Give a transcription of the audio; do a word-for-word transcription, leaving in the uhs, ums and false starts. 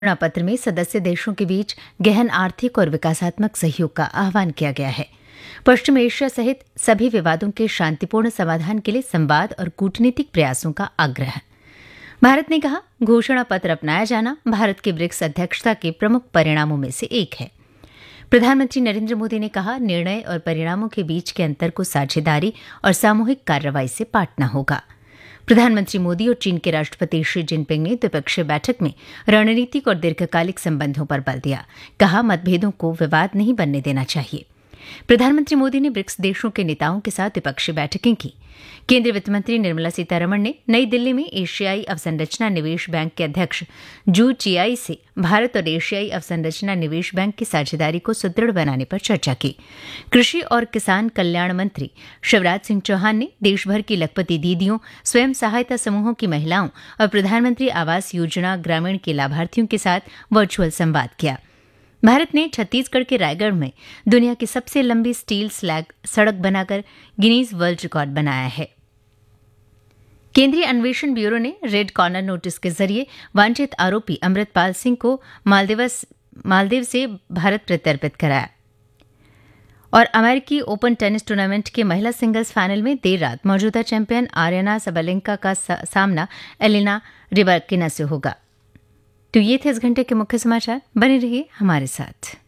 घोषणा पत्र में सदस्य देशों के बीच गहन आर्थिक और विकासात्मक सहयोग का आह्वान किया गया है। पश्चिम एशिया सहित सभी विवादों के शांतिपूर्ण समाधान के लिए संवाद और कूटनीतिक प्रयासों का आग्रह। भारत ने कहा, घोषणा पत्र अपनाया जाना भारत के ब्रिक्स अध्यक्षता के प्रमुख परिणामों में से एक है। प्रधानमंत्री नरेंद्र मोदी ने कहा, निर्णय और परिणामों के बीच के अंतर को साझेदारी और सामूहिक कार्रवाई से पाटना होगा। प्रधानमंत्री मोदी और चीन के राष्ट्रपति शी जिनपिंग ने द्विपक्षीय बैठक में रणनीतिक और दीर्घकालिक संबंधों पर बल दिया। कहा, मतभेदों को विवाद नहीं बनने देना चाहिए। प्रधानमंत्री मोदी ने ब्रिक्स देशों के नेताओं के साथ द्विपक्षीय बैठकें की। केंद्रीय वित्त मंत्री निर्मला सीतारमण ने नई दिल्ली में एशियाई अवसंरचना निवेश बैंक के अध्यक्ष जू चियाई से भारत और एशियाई अवसंरचना निवेश बैंक की साझेदारी को सुदृढ़ बनाने पर चर्चा की। कृषि और किसान कल्याण मंत्री शिवराज सिंह चौहान ने देशभर की लखपति दीदियों, स्वयं सहायता समूहों की महिलाओं और प्रधानमंत्री आवास योजना ग्रामीण के लाभार्थियों के साथ वर्चुअल संवाद किया। भारत ने छत्तीसगढ़ के रायगढ़ में दुनिया की सबसे लंबी स्टील स्लैग सड़क बनाकर गिनीज वर्ल्ड रिकॉर्ड बनाया है। केंद्रीय अन्वेषण ब्यूरो ने रेड कॉर्नर नोटिस के जरिए वांछित आरोपी अमृतपाल सिंह को मालदीव्स मालदीव से भारत प्रत्यर्पित कराया। और अमेरिकी ओपन टेनिस टूर्नामेंट के महिला सिंगल्स फाइनल में देर रात मौजूदा चैंपियन आर्याना सबलेंका का सा, सामना एलिना रिबाकिना से होगा। तो ये थे इस घंटे के मुख्य समाचार। बने रहिए हमारे साथ।